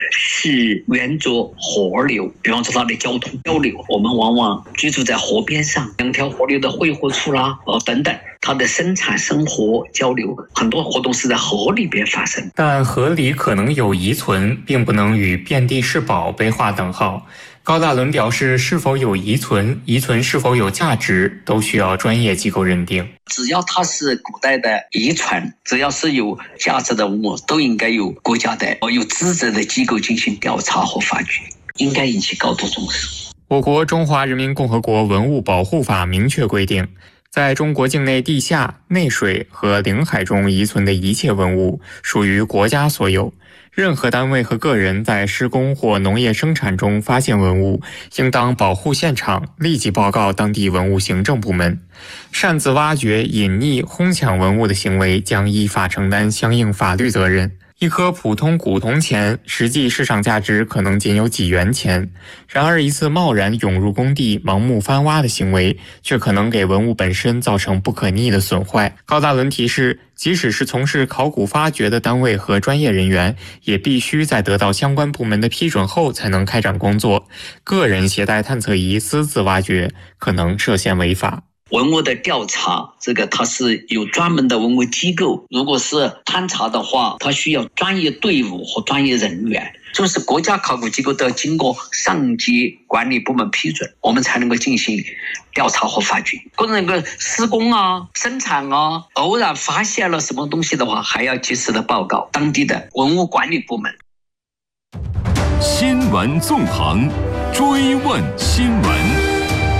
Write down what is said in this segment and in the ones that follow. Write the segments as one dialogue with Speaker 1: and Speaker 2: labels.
Speaker 1: 是沿着河流，比方说它的交通交流，我们往往居住在河边上，两条河流的汇合处啦，等等，它的生产生活交流，很多活动是在河里边发生。
Speaker 2: 但河里可能有遗存，并不能与遍地是宝被划等号。高大伦表示，是否有遗存，遗存是否有价值，都需要专业机构认定。
Speaker 1: 只要它是古代的遗传，只要是有价值的文物，都应该有国家的有资质的机构进行调查和发掘，应该引起高度重视。
Speaker 2: 我国中华人民共和国文物保护法明确规定，在中国境内地下、内水和领海中遗存的一切文物属于国家所有。任何单位和个人在施工或农业生产中发现文物，应当保护现场，立即报告当地文物行政部门。擅自挖掘、隐匿、哄抢文物的行为将依法承担相应法律责任。一颗普通古铜钱，实际市场价值可能仅有几元钱，然而一次贸然涌入工地、盲目翻挖的行为，却可能给文物本身造成不可逆的损坏。高大伦提示，即使是从事考古发掘的单位和专业人员，也必须在得到相关部门的批准后才能开展工作。个人携带探测仪私自挖掘，可能涉嫌违法。
Speaker 1: 文物的调查，它是有专门的文物机构，如果是勘查的话，它需要专业队伍和专业人员，就是国家考古机构都要经过上级管理部门批准，我们才能够进行调查和发掘。或者那个施工啊、生产啊，偶然发现了什么东西的话，还要及时的报告当地的文物管理部门。
Speaker 3: 新闻纵横，追问新闻。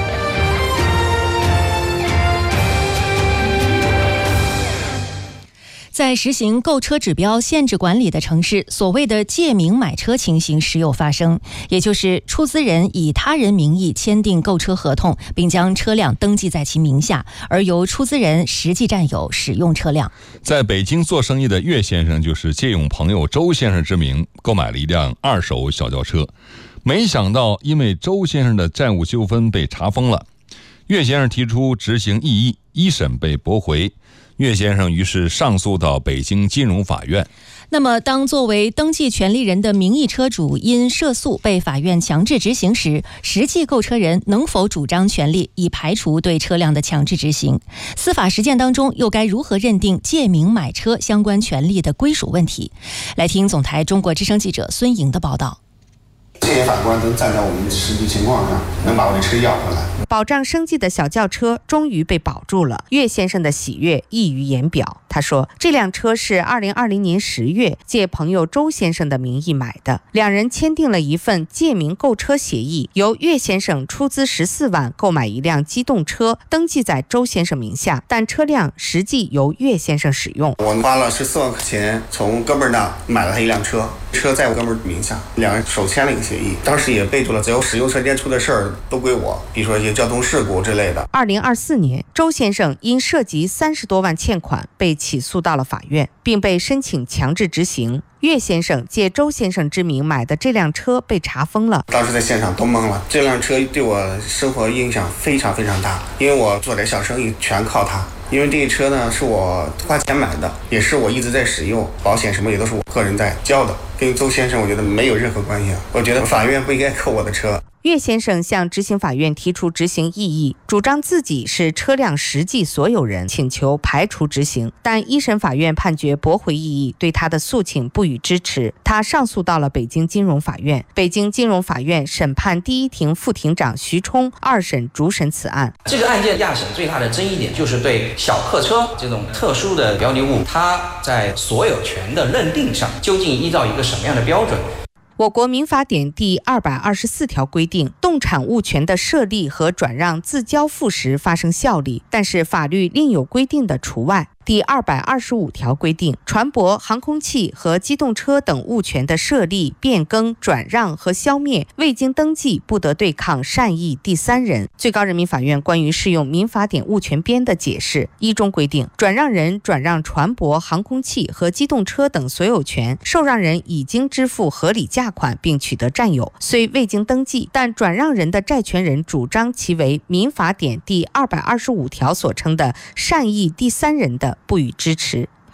Speaker 4: 在实行购车指标限制管理的城市，所谓的借名买车情形时有发生，也就是出资人以他人名义签订购车合同，并将车辆登记在其名下，而由出资人实际占有使用车辆。
Speaker 5: 在北京做生意的岳先生就是借用朋友周先生之名购买了一辆二手小轿车，没想到因为周先生的债务纠纷被查封了，岳先生提出执行异议，一审被驳回。岳先生于是上诉到北京金融法院。
Speaker 4: 那么当作为登记权利人的名义车主因涉诉被法院强制执行时，实际购车人能否主张权利以排除对车辆的强制执行？司法实践当中又该如何认定借名买车相关权利的归属问题？来听总台中国之声记者孙莹的报道。
Speaker 6: 这些法官都站在我们实际情况上，能把我的车要回来。
Speaker 7: 保障生计的小轿车终于被保住了，岳先生的喜悦溢于言表。他说，这辆车是2020年10月借朋友周先生的名义买的，两人签订了一份借名购车协议，由岳先生出资14万购买一辆机动车，登记在周先生名下，但车辆实际由岳先生使用。
Speaker 6: 我花了14万块钱从哥们儿那买了他一辆车，车在我哥们儿名下，两人手签了一个协议，当时也备注了只要使用车间出的事儿都归我，比如说一些交通事故之类的。
Speaker 7: 2024年，周先生因涉及30多万欠款被起诉到了法院，并被申请强制执行。岳先生借周先生之名买的这辆车被查封了，
Speaker 6: 当时在现场都懵了。这辆车对我生活影响非常非常大，因为我做点小生意全靠它。因为这个车呢是我花钱买的，也是我一直在使用，保险什么也都是我个人在交的，跟周先生我觉得没有任何关系。我觉得法院不应该扣我的车。
Speaker 7: 岳先生向执行法院提出执行异议，主张自己是车辆实际所有人，请求排除执行，但一审法院判决驳回异议，对他的诉请不予支持。他上诉到了北京金融法院，北京金融法院审判第一庭副庭长徐冲二审主审此案。
Speaker 8: 这个案件亚审最大的争议点就是对小客车这种特殊的标的物，它在所有权的认定上究竟依照一个什么样的标准？
Speaker 7: 我国民法典第224条规定，动产物权的设立和转让自交付时发生效力，但是法律另有规定的除外。第225条规定，船舶、航空器和机动车等物权的设立、变更、转让和消灭，未经登记不得对抗善意第三人。最高人民法院关于适用民法典物权编的解释一中规定，转让人转让船舶、航空器和机动车等所有权，受让人已经支付合理价款并取得占有，虽未经登记，但转让人的债权人主张其为民法典第225条所称的善意第三人的，不予支持。
Speaker 8: 我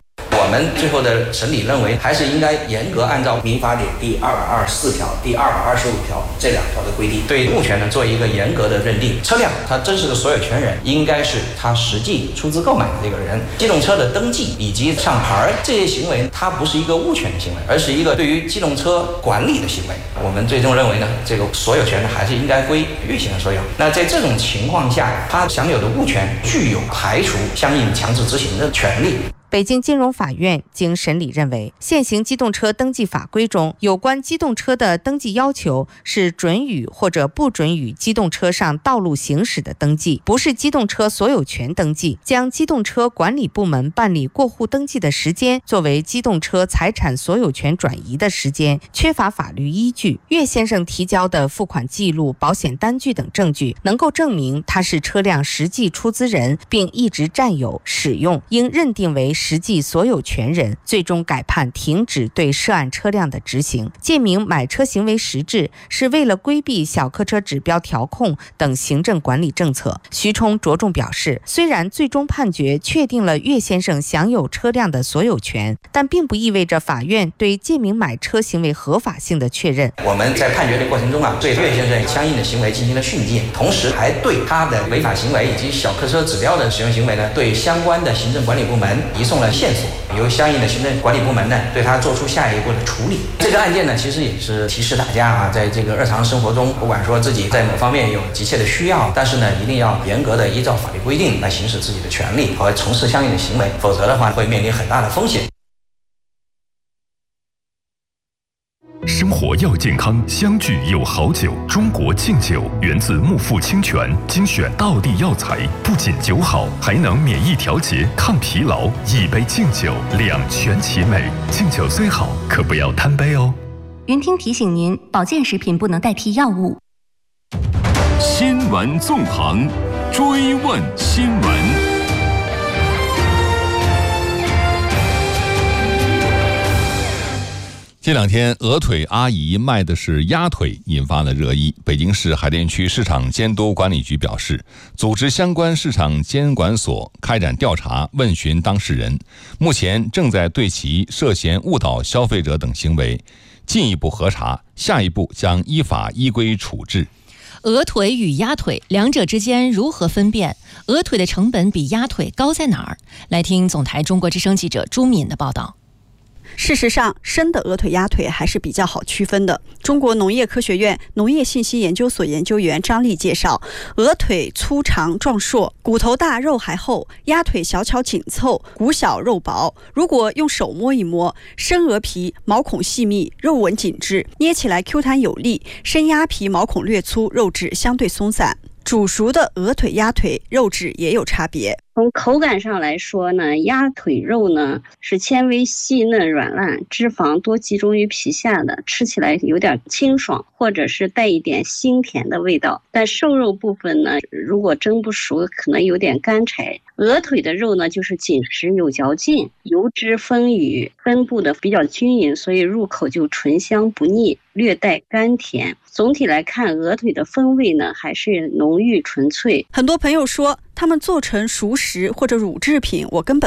Speaker 8: 我们最后的审理认为，还是应该严格按照
Speaker 6: 民法典第224条、第225条这2条的规定，
Speaker 8: 对物权呢做一个严格的认定。车辆它真实的所有权人应该是他实际出资购买的这个人。机动车的登记以及上牌这些行为，它不是一个物权的行为，而是一个对于机动车管理的行为。我们最终认为呢，这个所有权呢还是应该归岳先生所有。那在这种情况下，他享有的物权具有排除相应强制执行的权利。
Speaker 7: 北京金融法院经审理认为，现行机动车登记法规中有关机动车的登记要求是准予或者不准予机动车上道路行驶的登记，不是机动车所有权登记，将机动车管理部门办理过户登记的时间作为机动车财产所有权转移的时间，缺乏法律依据。岳先生提交的付款记录、保险单据等证据能够证明他是车辆实际出资人，并一直占有、使用，应认定为实际所有权人，最终改判停止对涉案车辆的执行。借名买车行为实质是为了规避小客车指标调控等行政管理政策。徐冲着重表示，虽然最终判决确定了岳先生享有车辆的所有权，但并不意味着法院对借名买车行为合法性的确认。
Speaker 8: 我们在判决的过程中对岳先生相应的行为进行了训诫，同时还对他的违法行为以及小客车指标的使用行为呢，对相关的行政管理部门移送了线索，由相应的行政管理部门呢对他做出下一步的处理。这个案件呢，其实也是提示大家在这个日常生活中，不管说自己在某方面有急切的需要，但是呢，一定要严格的依照法律规定来行使自己的权利和从事相应的行为，否则的话会面临很大的风险。
Speaker 3: 生活要健康，相聚有好酒。中国敬酒源自木富清泉，精选道地药材，不仅酒好，还能免疫调节、抗疲劳。一杯敬酒，两全其美。敬酒虽好，可不要贪杯哦。
Speaker 9: 云听提醒您，保健食品不能代替药物。
Speaker 3: 新闻纵横，追问新闻。
Speaker 5: 这两天，鹅腿阿姨卖的是鸭腿，引发了热议。北京市海淀区市场监督管理局表示，组织相关市场监管所开展调查，问询当事人，目前正在对其涉嫌误导消费者等行为进一步核查，下一步将依法依规处置。
Speaker 4: 鹅腿与鸭腿两者之间如何分辨？鹅腿的成本比鸭腿高在哪儿？来听总台中国之声记者朱敏的报道。
Speaker 10: 事实上，生的鹅腿、鸭腿还是比较好区分的。中国农业科学院农业信息研究所研究员张丽介绍，鹅腿粗长壮硕，骨头大肉还厚；鸭腿小巧紧凑，骨小肉薄。如果用手摸一摸，生鹅皮毛孔细密，肉纹紧致，捏起来 Q 弹有力；生鸭皮毛孔略粗，肉质相对松散。煮熟的鹅腿、鸭腿肉质也有差别。
Speaker 11: 从口感上来说呢，鸭腿肉呢是纤维细嫩软烂，脂肪多集中于皮下的，吃起来有点清爽，或者是带一点腥甜的味道。但瘦肉部分呢，如果蒸不熟，可能有点干柴。鹅腿的肉呢，就是紧实有嚼劲，油脂丰腴，分布的比较均匀，所以入口就醇香不腻，略带甘甜。总体来看，鹅腿的风味呢还是浓郁纯粹。
Speaker 10: 很多朋友说，他们做成熟食或者乳制品，我根本